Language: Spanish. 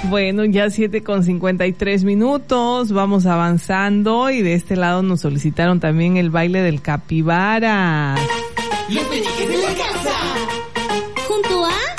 Bueno, ya 7:53, vamos avanzando y de este lado nos solicitaron también el baile del capibara. Los peluches de la casa.